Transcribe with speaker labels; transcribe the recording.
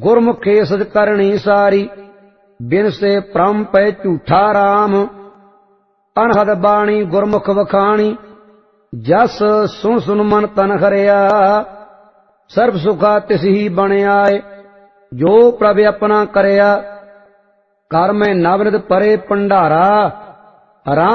Speaker 1: गुरमुखे सद करणी सारी, बिन से परम पै झूठा राम। अनहद बाणी गुरमुख वखाणी, जस सुन सुन मन तन हरिया। सर्ब सुखा तिस ही बन आए, जो प्रभ अपना करया। कर में नवनित परे भंडारा, राम